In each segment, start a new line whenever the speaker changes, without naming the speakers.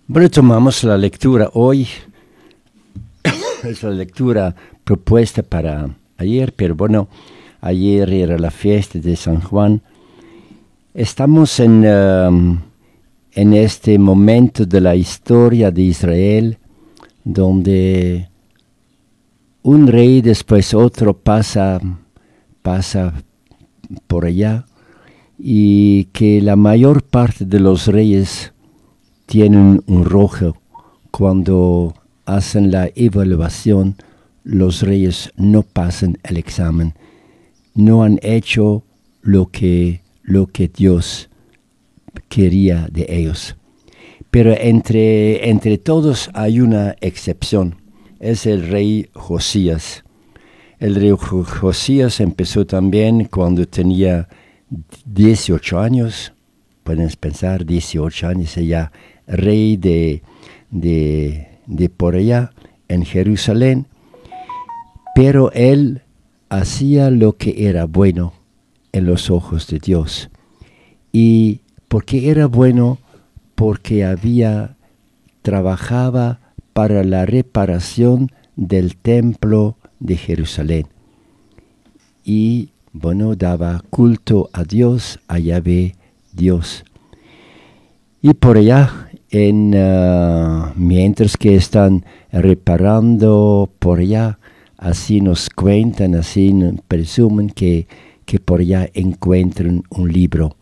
Bueno, tomamos la lectura hoy. Es la lectura propuesta para ayer, pero bueno, ayer era la fiesta de San Juan. Estamos en este momento de la historia de Israel, donde un rey después otro pasa por allá, y que la mayor parte de los reyes tienen un rojo. Cuando hacen la evaluación, los reyes no pasan el examen, no han hecho lo que Dios quería de ellos. Pero entre todos hay una excepción, es el rey Josías. El rey Josías empezó también cuando tenía 18 años, pueden pensar 18 años, ya rey de por allá en Jerusalén, pero él hacía lo que era bueno en los ojos de Dios. ¿Y por qué era bueno? Porque trabajaba para la reparación del templo de Jerusalén. Y bueno, daba culto a Dios, a Yahvé, Dios. Y por allá, mientras que están reparando por allá, así nos cuentan, así presumen que por allá encuentran un libro.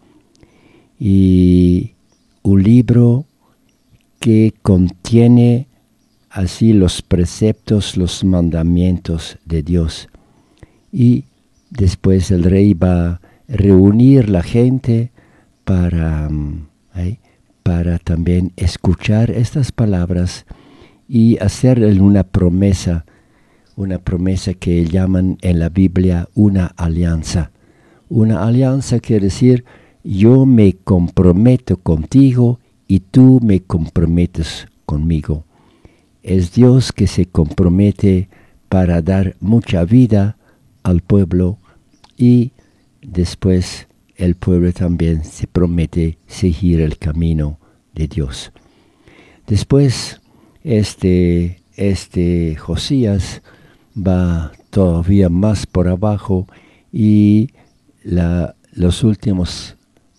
Y un libro que contiene así los preceptos, los mandamientos de Dios. Y después el rey va a reunir la gente para también escuchar estas palabras y hacerle una promesa que llaman en la Biblia una alianza. Una alianza quiere decir, yo me comprometo contigo y tú me comprometes conmigo. Es Dios que se compromete para dar mucha vida al pueblo, y después el pueblo también se promete seguir el camino de Dios. Después este Josías va todavía más por abajo, y los últimos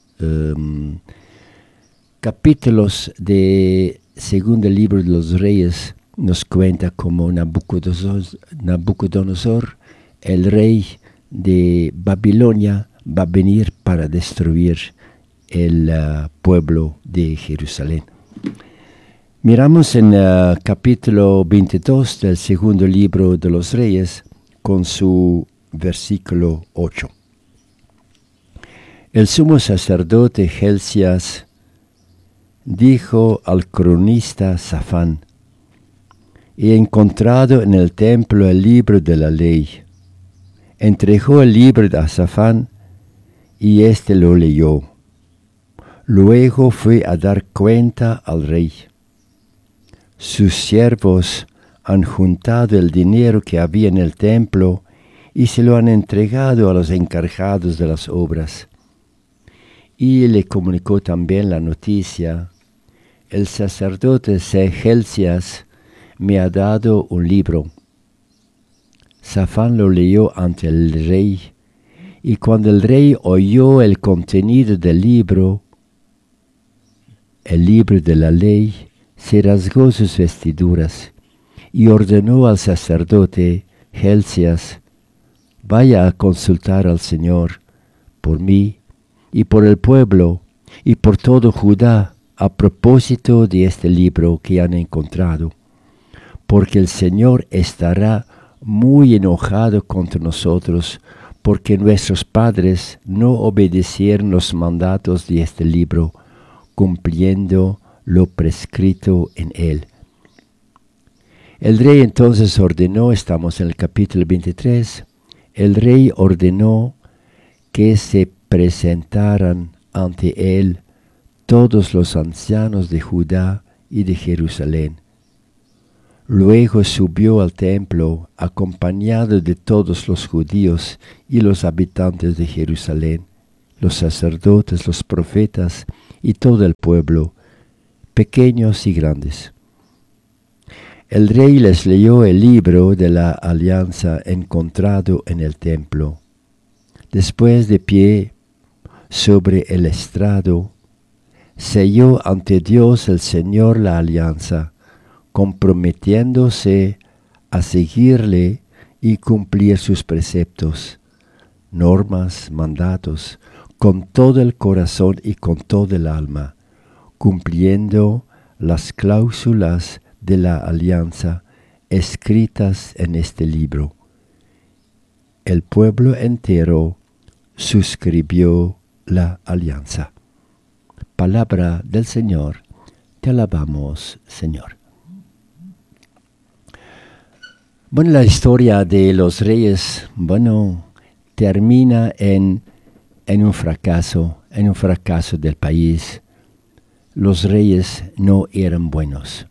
capítulos de segundo libro de los Reyes nos cuenta cómo Nabucodonosor, el rey de Babilonia, va a venir para destruir el pueblo de Jerusalén. Miramos en capítulo 22 del segundo libro de los Reyes con su versículo 8. El sumo sacerdote Hilcías dijo al cronista Safán: he encontrado en el templo el libro de la ley. Entregó el libro a Safán, y éste lo leyó. Luego fue a dar cuenta al rey. Sus siervos han juntado el dinero que había en el templo y se lo han entregado a los encargados de las obras. Y le comunicó también la noticia: el sacerdote Hilcías me ha dado un libro. Safán lo leyó ante el rey, y cuando el rey oyó el contenido del libro, el libro de la ley, se rasgó sus vestiduras y ordenó al sacerdote Hilcías: vaya a consultar al Señor por mí y por el pueblo y por todo Judá a propósito de este libro que han encontrado, porque el Señor estará muy enojado contra nosotros, porque nuestros padres no obedecieron los mandatos de este libro, cumpliendo lo prescrito en él. El rey entonces ordenó, estamos en el capítulo 23, el rey ordenó que se presentaran ante él todos los ancianos de Judá y de Jerusalén. Luego subió al templo acompañado de todos los judíos y los habitantes de Jerusalén, los sacerdotes, los profetas y todo el pueblo, pequeños y grandes. El rey les leyó el libro de la alianza encontrado en el templo. Después, de pie sobre el estrado, selló ante Dios el Señor la alianza, comprometiéndose a seguirle y cumplir sus preceptos, normas, mandatos, con todo el corazón y con todo el alma, cumpliendo las cláusulas de la alianza escritas en este libro. El pueblo entero suscribió la alianza. Palabra del Señor, te alabamos, Señor. Bueno, la historia de los reyes, termina en un fracaso del país. Los reyes no eran buenos.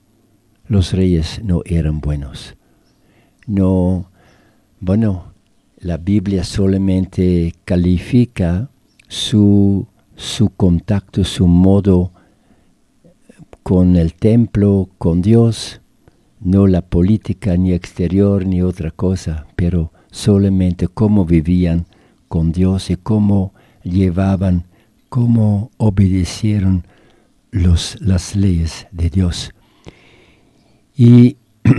La Biblia solamente califica su contacto, su modo con el templo, con Dios, no la política ni exterior ni otra cosa, pero solamente cómo vivían con Dios y cómo llevaban, cómo obedecieron las leyes de Dios. Y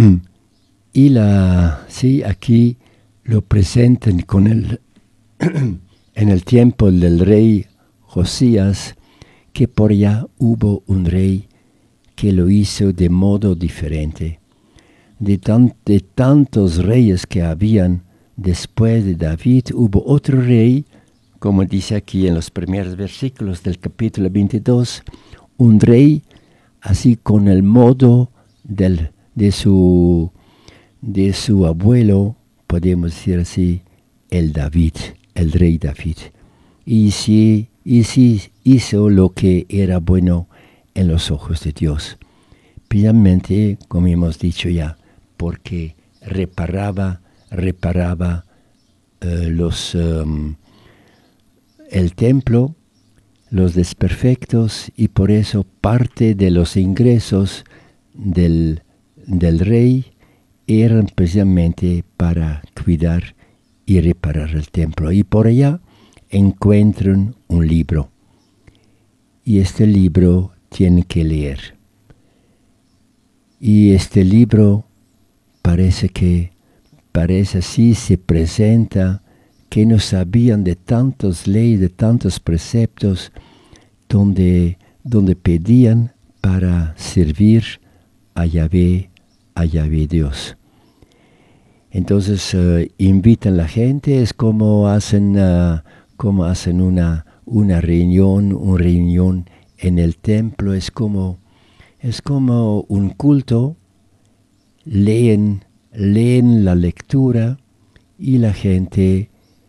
aquí lo presentan con en el tiempo del rey Josías, que por allá hubo un rey que lo hizo de modo diferente. De tantos reyes que habían después de David, hubo otro rey, como dice aquí en los primeros versículos del capítulo 22, un rey así con el modo de su abuelo, podemos decir así, el rey David. Y sí hizo lo que era bueno en los ojos de Dios. Primeramente, como hemos dicho ya, porque reparaba el templo, los desperfectos, y por eso parte de los ingresos del rey eran precisamente para cuidar y reparar el templo. Y por allá encuentran un libro. Y este libro tienen que leer. Y este libro parece así, se presenta que no sabían de tantas leyes, de tantos preceptos, donde pedían para servir a Yahvé Dios. Entonces invitan a la gente, es como hacen una reunión en el templo, es como un culto. Leen la lectura y la gente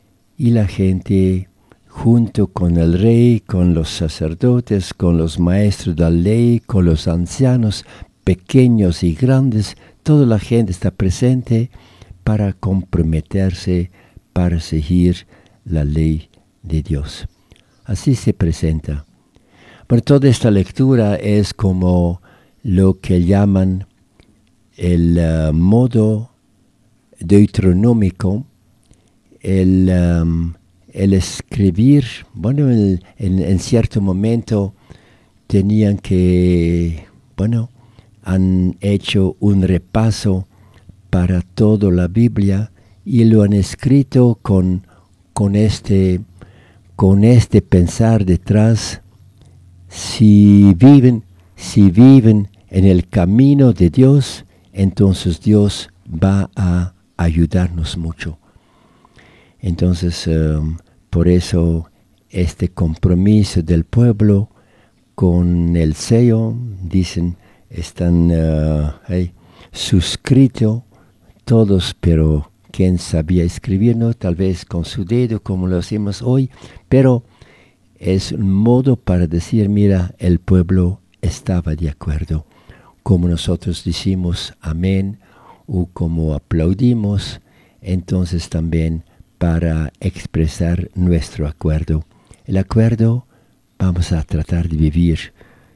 junto con el rey, con los sacerdotes, con los maestros de la ley, con los ancianos, pequeños y grandes, toda la gente está presente para comprometerse, para seguir la ley de Dios. Así se presenta. Pero toda esta lectura es como lo que llaman el modo deuteronómico, el escribir. En cierto momento tenían que, han hecho un repaso para toda la Biblia y lo han escrito con este pensar detrás. Si viven en el camino de Dios, entonces Dios va a ayudarnos mucho. Entonces, por eso este compromiso del pueblo con el sello, dicen, están suscritos todos, pero ¿quién sabía escribir? No, tal vez con su dedo, como lo hacemos hoy, pero es un modo para decir, mira, el pueblo estaba de acuerdo. Como nosotros decimos amén o como aplaudimos, entonces también para expresar nuestro acuerdo. El acuerdo vamos a tratar de vivir